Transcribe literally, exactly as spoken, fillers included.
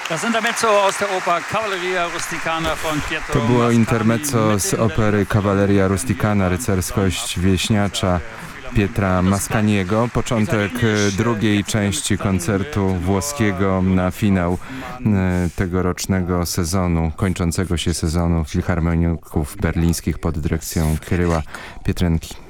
To było intermezzo z opery Cavalleria Rusticana, rycerskość wieśniacza Pietra Mascagniego. Początek drugiej części koncertu włoskiego na finał tegorocznego sezonu, kończącego się sezonu Filharmoników Berlińskich pod dyrekcją Kiryła Pietrzenki.